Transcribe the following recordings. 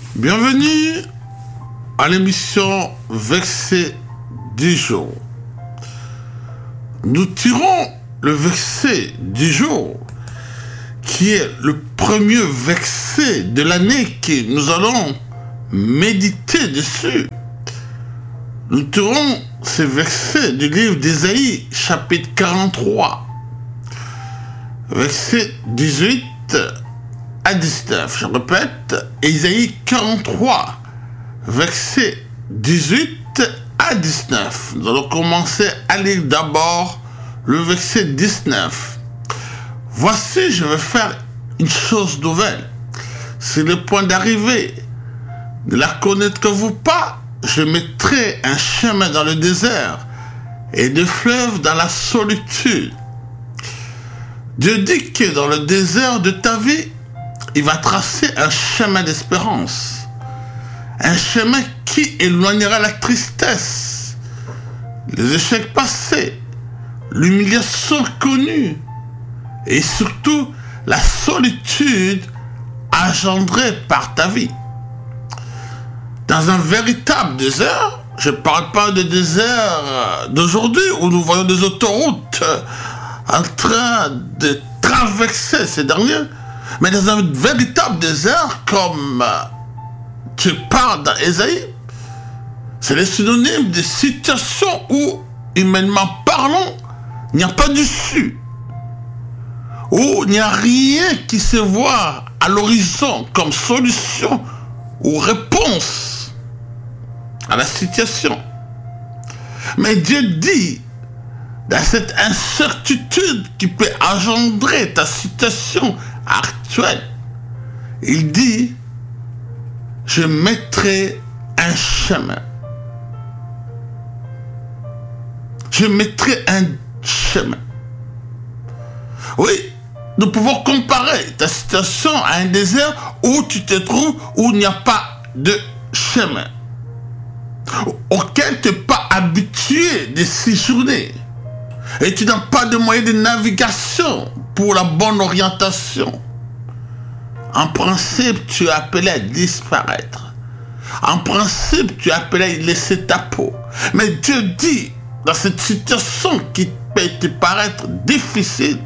Bienvenue à l'émission Verset du jour. Nous tirons le verset du jour, qui est le premier verset de l'année que nous allons méditer dessus. Nous tirons ce verset du livre d'Ésaïe, chapitre 43, verset 18 à 19. Je répète, Ésaïe 43, verset 18 à 19. Nous allons commencer à lire d'abord le verset 19. Voici, je vais faire une chose nouvelle. C'est le point d'arrivée. Ne la connaîtrez-vous pas? Je mettrai un chemin dans le désert et des fleuves dans la solitude. Dieu dit que dans le désert de ta vie, il va tracer un chemin d'espérance. Un chemin qui éloignera la tristesse, les échecs passés, l'humiliation connue et surtout la solitude engendrée par ta vie. Dans un véritable désert, je ne parle pas de désert d'aujourd'hui où nous voyons des autoroutes en train de traverser ces derniers, mais dans un véritable désert comme tu parles dans Ésaïe, c'est le synonyme de situations où, humainement parlant, il n'y a pas d'issue, où il n'y a rien qui se voit à l'horizon comme solution ou réponse à la situation. Mais Dieu dit, dans cette incertitude qui peut engendrer ta situation actuelle, il dit, je mettrai un chemin. Je mettrai un chemin. Oui, nous pouvons comparer ta situation à un désert où tu te trouves, où il n'y a pas de chemin, auquel tu n'es pas habitué de séjourner. Et tu n'as pas de moyen de navigation pour la bonne orientation. En principe, tu es appelé à disparaître. En principe, tu es appelé à laisser ta peau. Mais Dieu dit, dans cette situation qui peut te paraître difficile,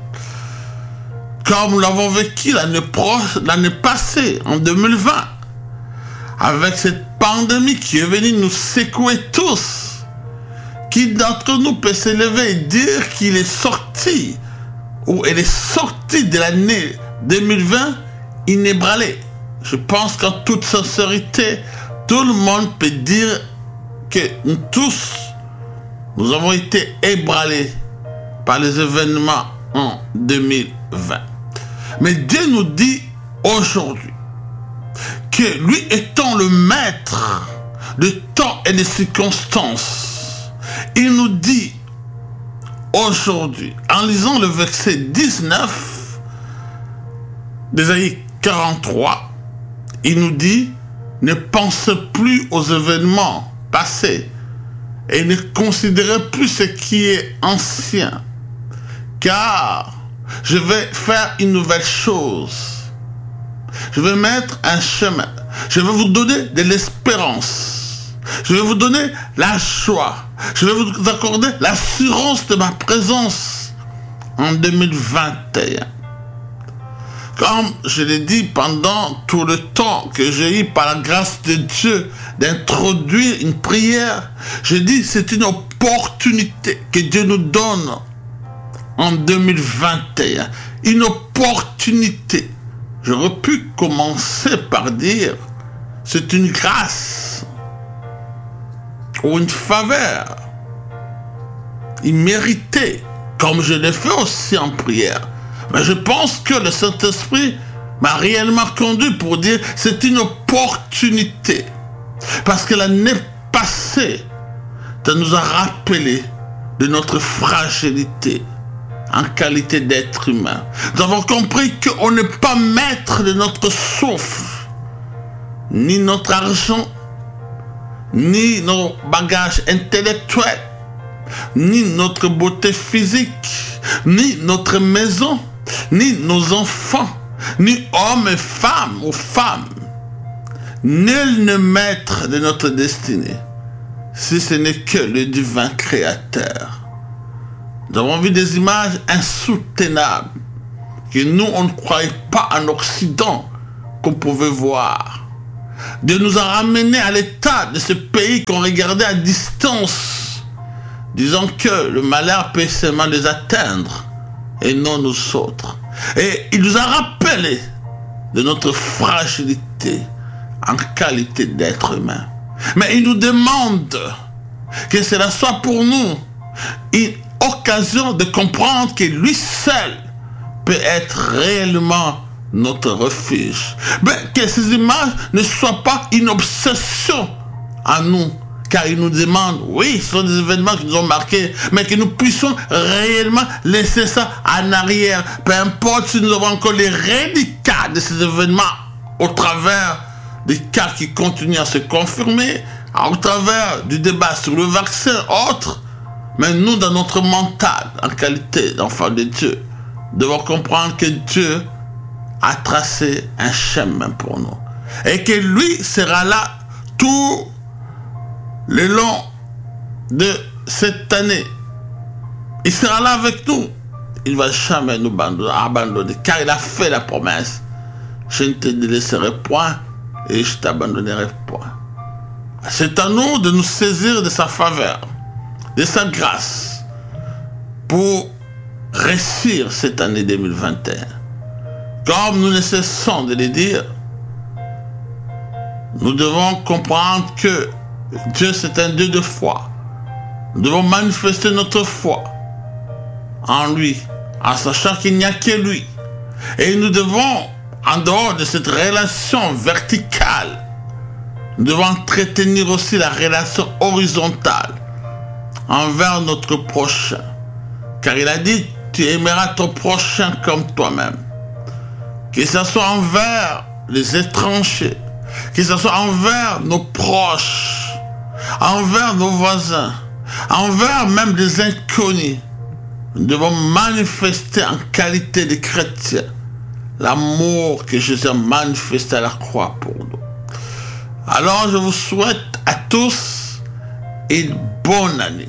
comme nous l'avons vécu l'année passée, en 2020, avec cette pandémie qui est venue nous secouer tous, qui d'entre nous peut se lever et dire qu'il est sorti, ou elle est sortie de l'année 2020 inébranlée? Je pense qu'en toute sincérité, tout le monde peut dire que nous tous, nous avons été ébranlés par les événements en 2020. Mais Dieu nous dit aujourd'hui que lui étant le maître de temps et de circonstances, il nous dit aujourd'hui, en lisant le verset 19 d'Ésaïe 43, il nous dit, ne pensez plus aux événements passés et ne considérez plus ce qui est ancien, car je vais faire une nouvelle chose. Je vais mettre un chemin. Je vais vous donner de l'espérance. Je vais vous donner la joie. Je vais vous accorder l'assurance de ma présence en 2021. Comme je l'ai dit pendant tout le temps que j'ai eu par la grâce de Dieu d'introduire une prière, j'ai dit c'est une opportunité que Dieu nous donne en 2021. Une opportunité. J'aurais pu commencer par dire c'est une grâce ou une faveur imméritée, comme je l'ai fait aussi en prière. Mais je pense que le Saint-Esprit m'a réellement conduit pour dire c'est une opportunité. Parce que l'année passée, ça nous a rappelé de notre fragilité en qualité d'être humain. Nous avons compris qu'on n'est pas maître de notre souffle, ni notre argent, ni nos bagages intellectuels, ni notre beauté physique, ni notre maison, ni nos enfants, ni hommes et femmes ou femmes. Nul n'est maître de notre destinée, si ce n'est que le divin créateur. Nous avons vu des images insoutenables que nous, on ne croyait pas en Occident qu'on pouvait voir. Dieu nous a ramenés à l'état de ce pays qu'on regardait à distance, disant que le malheur peut seulement les atteindre et non nous autres. Et il nous a rappelé de notre fragilité en qualité d'être humain. Mais il nous demande que cela soit pour nous une occasion de comprendre que lui seul peut être réellement notre refuge. Mais que ces images ne soient pas une obsession à nous, car il nous demande, oui, ce sont des événements qui nous ont marqués, mais que nous puissions réellement laisser ça en arrière. Peu importe si nous avons encore les reliquats de ces événements au travers des cas qui continuent à se confirmer, au travers du débat sur le vaccin, autres. Mais nous, dans notre mental, en qualité d'enfant de Dieu, devons comprendre que Dieu a tracé un chemin pour nous. Et que lui sera là tout le long de cette année. Il sera là avec nous. Il ne va jamais nous abandonner, car il a fait la promesse. Je ne te délaisserai point et je ne t'abandonnerai point. C'est à nous de nous saisir de sa faveur, de sa grâce, pour réussir cette année 2021. Comme nous ne cessons de le dire, nous devons comprendre que Dieu c'est un Dieu de foi. Nous devons manifester notre foi en lui, en sachant qu'il n'y a que lui. Et nous devons, en dehors de cette relation verticale, nous devons entretenir aussi la relation horizontale envers notre prochain. Car il a dit, tu aimeras ton prochain comme toi-même. Que ce soit envers les étrangers, que ce soit envers nos proches, envers nos voisins, envers même des inconnus. Nous devons manifester en qualité de chrétiens l'amour que Jésus a manifesté à la croix pour nous. Alors je vous souhaite à tous une bonne année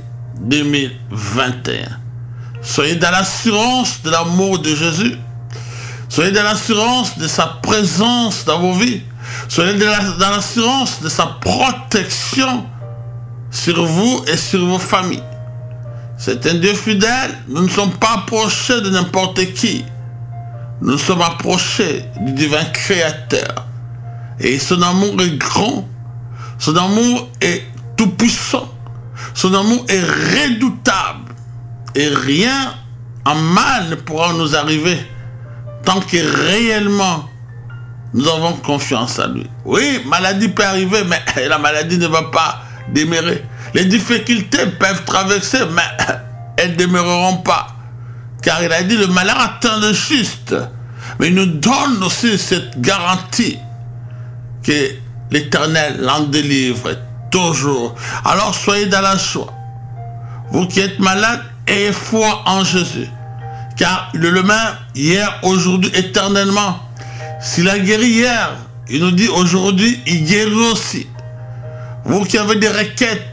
2021. Soyez dans l'assurance de l'amour de Jésus. Soyez dans l'assurance de sa présence dans vos vies. Soyez dans l'assurance de sa protection sur vous et sur vos familles. C'est un Dieu fidèle. Nous ne sommes pas approchés de n'importe qui. Nous sommes approchés du divin créateur. Et son amour est grand. Son amour est tout puissant. Son amour est redoutable. Et rien en mal ne pourra nous arriver tant que réellement nous avons confiance en lui. Oui, maladie peut arriver, mais la maladie ne va pas demeurer. Les difficultés peuvent traverser, mais elles ne demeureront pas. Car il a dit, le malheur atteint le juste. Mais il nous donne aussi cette garantie que l'Éternel l'en délivre toujours. Alors soyez dans la joie. Vous qui êtes malades, ayez foi en Jésus. Car il est le même hier, aujourd'hui, éternellement. S'il a guéri hier, il nous dit aujourd'hui, il guérit aussi. Vous qui avez des requêtes,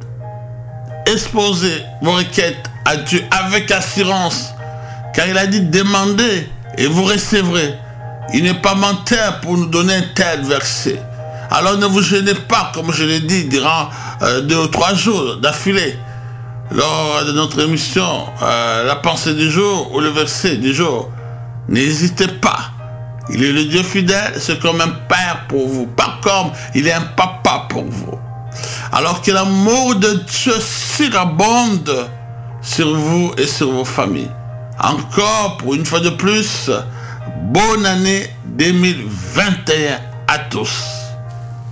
exposez vos requêtes à Dieu avec assurance. Car il a dit, demandez et vous recevrez. Il n'est pas menteur pour nous donner un tel verset. Alors ne vous gênez pas, comme je l'ai dit, durant 2 ou 3 jours d'affilée. Lors de notre émission, la pensée du jour ou le verset du jour, n'hésitez pas. Il est le Dieu fidèle, c'est comme un père pour vous, pas comme il est un papa pour vous. Alors que l'amour de Dieu surabonde sur vous et sur vos familles. Encore, pour une fois de plus, bonne année 2021 à tous.